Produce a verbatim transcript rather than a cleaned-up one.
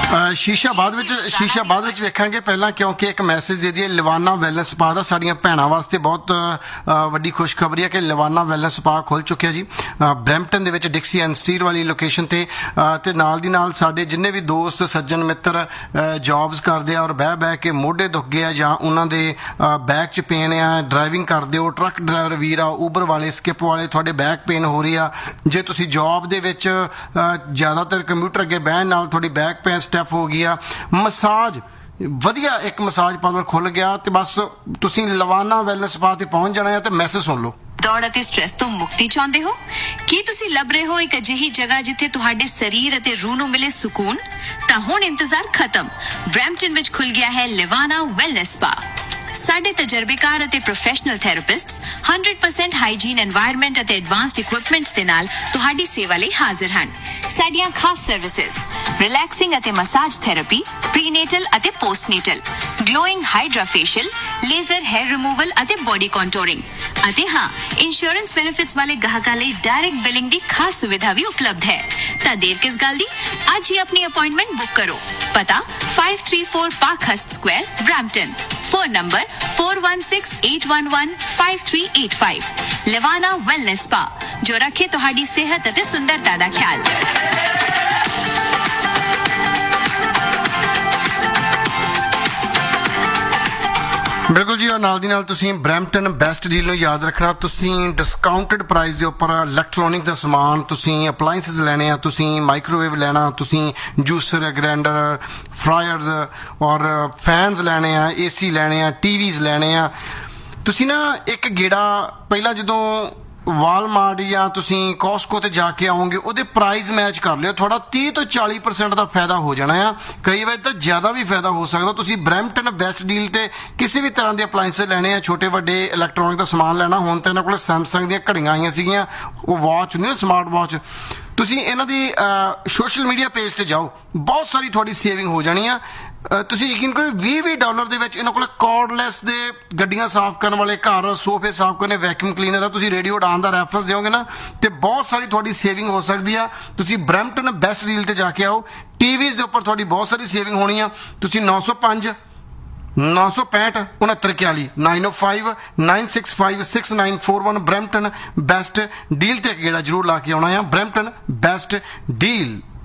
शीशा बाद विच शीशा बाद विच वेखांगे पहला क्योंकि एक मैसेज दे दिए लवाना वैलनेस स्पा दा साडियां भैणां वास्ते बहुत वड्डी खुशखबरी है कि लवाना वैलनेस स्पा खुल चुकिया जी Brampton they which डिक्सी and steel वाली लोकेशन ते ते नाल दी नाल साडे जिन्ने भी दोस्त सज्जन मित्र जॉब्स करदे आ और बह बह के मोढे दुख गए जां उन्हां दे बैक च पेन आ ड्राइविंग करदे हो ट्रक ड्राइवर वीर आ उबर वाले स्किप वाले तुहाडे बैक पेन हो रही आ जे तुसीं जॉब दे विच ज़्यादातर कंप्यूटर अगे बहन नाल तुहाडी बैक पेन स्टैफ हो गया मसाज वधिया एक मसाज पार्लर खुल गया तो बस तुसीं लवाना वैलनेस स्पा ते पहुंच जाना है तो मैसेज सुन लो। दौड़ ਅਤੇ ਸਟ੍ਰੈਸ ਤੋਂ ਮੁਕਤੀ ਚਾਹੁੰਦੇ ਹੋ ਕੀ ਤੁਸੀਂ ਲੱਭ ਰਹੇ ਹੋ ਇੱਕ ਅਜਿਹੀ ਜਗ੍ਹਾ ਜਿੱਥੇ ਤੁਹਾਡੇ ਸਰੀਰ ਅਤੇ ਰੂਹ ਨੂੰ ਮਿਲੇ ਸਕੂਨ ਤਾਂ ਹੁਣ ਇੰਤਜ਼ਾਰ ਖਤਮ ਬ੍ਰੈਂਪਟਨ ਵਿੱਚ ਖੁੱਲ ਗਿਆ ਹੈ ਲਵਾਨਾ ਵੈਲਨੈਸ ਸਪਾ ਸਾਡੇ ਤਜਰਬੇਕਾਰ ਅਤੇ professional ਥੈਰੇਪਿਸਟਸ one hundred percent hygiene environment ਅਤੇ ਐਡਵਾਂਸਡ ਇਕਵਿਪਮੈਂਟਸ ਦੇ ਨਾਲ ਤੁਹਾਡੀ ਸੇਵਾ ਲਈ ਹਾਜ਼ਰ ਹਨ ਸਾਡੀਆਂ ਖਾਸ ਸਰਵਿਸਿਜ਼ ਰਿਲੈਕਸਿੰਗ ਅਤੇ ਮਸਾਜ ਥੈਰੇਪੀ ਪ੍ਰੀਨੇਟਲ ਅਤੇ ਪੋਸਟਨੇਟਲ glowing hydra facial laser hair removal ਅਤੇ ਬੋਡੀ ਕੰਟੂਰਿੰਗ ਅਤੇ ਹਾਂ ਇੰਸ਼ੋਰੈਂਸ ਬੈਨੀਫਿਟਸ ਵਾਲੇ ਗਾਹਕਾਂ ਲਈ ਡਾਇਰੈਕਟ ਬਿਲਿੰਗ ਦੀ ਖਾਸ ਸੁਵਿਧਾ ਵੀ ਉਪਲਬਧ ਹੈ ਤਾਂ ਦੇਰ ਕਿਸ ਗੱਲ ਦੀ ਅੱਜ ਹੀ ਆਪਣੀ ਅਪਾਇੰਟਮੈਂਟ ਬੁੱਕ ਕਰੋ ਪਤਾ five thirty-four ਪਾਰਕਹਰਸਟ Square Brampton phone number four one six eight one one five three eight five लवाना wellness spa जो रखे तुहाडी सेहत अते सुंदरता दा ख्याल। बिल्कुल जी और नाल दी नाल तुसीं ब्रैम्पटन बेस्ट डील नूं याद रखना तुसीं डिस्काउंटेड प्राइस दे उपर इलैक्ट्रॉनिक दा समान तुसीं अप्लायंसेस लैणे आ तुसीं माइक्रोवेव लैणा तुसीं जूसर ग्राइंडर फ्रायर्स और फैनस लैणे आ एसी लैणे आ टीवीज लैणे आ तुसीं ना एक गेड़ा पहला जदों वालमार्ट या तुसीं कॉस्को ते जाके आओगे ਉਹਦੇ प्राइस मैच कर लियो थोड़ा तीस तो चालीस परसेंट ਦਾ फायदा हो जाना है कई बार तो ज़्यादा भी फायदा हो सकता तुसीं ब्रैम्पटन बेस्ट डील ते किसी भी तरह के अपलायंसेस लैणे आ छोटे वड्डे इलैक्ट्रॉनिक का समान लैना हुण तो इन्हां कोल सैमसंग ਦੀਆਂ घड़ियां आईयां सीगियां वो वॉच ਹੁੰਦੀ ना स्मार्ट वॉच तुसीं इन्हां दी सोशल मीडिया पेज ते जाओ बहुत सारी थोड़ी सेविंग हो जानी है ਤੁਸੀਂ ਯਕੀਨ ਕਰੋ ਵੀਹ ਵੀਹ ਡਾਲਰ ਦੇ ਵਿੱਚ ਇਹਨਾਂ ਕੋਲ ਕਾਰਡਲੈਸ ਦੇ ਗੱਡੀਆਂ ਸਾਫ਼ ਕਰਨ ਵਾਲੇ ਘਰ ਸੋਫੇ ਸਾਫ਼ ਕਰਨੇ ਵੈਕਿਊਮ ਕਲੀਨਰ ਆ ਤੁਸੀਂ ਰੇਡੀਓ ਉਡਾਨ ਦਾ ਰੈਫਰੈਂਸ ਦਿਓਗੇ ਨਾ ਤੇ ਬਹੁਤ ਸਾਰੀ ਤੁਹਾਡੀ ਸੇਵਿੰਗ ਹੋ ਸਕਦੀ ਆ ਤੁਸੀਂ ਬ੍ਰੈਂਪਟਨ ਬੈਸਟ ਡੀਲ ਤੇ ਜਾ ਕੇ ਆਓ ਟੀਵੀਜ਼ ਦੇ ਉੱਪਰ ਤੁਹਾਡੀ ਬਹੁਤ ਸਾਰੀ ਸੇਵਿੰਗ ਹੋਣੀ ਆ ਤੁਸੀਂ nine oh five नौ सौ पैंठ उनहत्तर इक्याली नाइन ओ five nine six five six nine four one Brampton best deal ते गेड़ा जरूर ला के आना है ब्रैम्पटन बेस्ट डील।